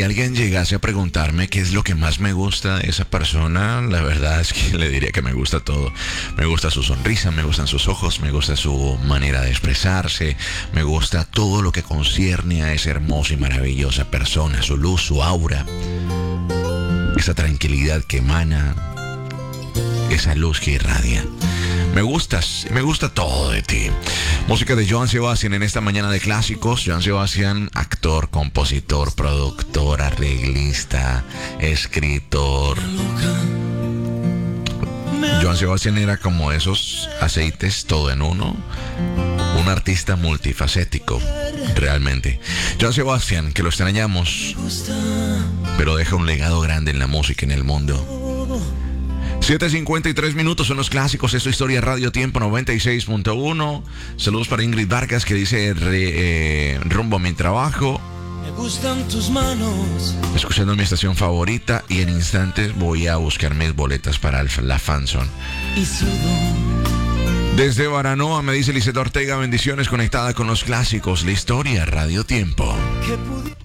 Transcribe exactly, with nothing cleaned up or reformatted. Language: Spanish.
si alguien llegase a preguntarme qué es lo que más me gusta de esa persona, la verdad es que le diría que me gusta todo. Me gusta su sonrisa, me gustan sus ojos, me gusta su manera de expresarse, me gusta todo lo que concierne a esa hermosa y maravillosa persona, su luz, su aura, esa tranquilidad que emana, esa luz que irradia. Me gustas, me gusta todo de ti. Música de Joan Sebastián en esta mañana de clásicos. Joan Sebastián, actor, compositor, productor, arreglista, escritor. Joan Sebastián era como esos aceites todo en uno. Un artista multifacético, realmente. Joan Sebastián, que lo extrañamos, pero deja un legado grande en la música en el mundo. siete cincuenta y tres minutos son los clásicos. Esto es Historia Radio Tiempo noventa y seis punto uno. Saludos para Ingrid Vargas, que dice re, eh, rumbo a mi trabajo. Me gustan tus manos. Escuchando mi estación favorita, y en instantes voy a buscar mis boletas para el, la Fanzone. Y sudo. Desde Baranoa me dice Liseta Ortega, bendiciones, conectada con los clásicos. La Historia Radio Tiempo.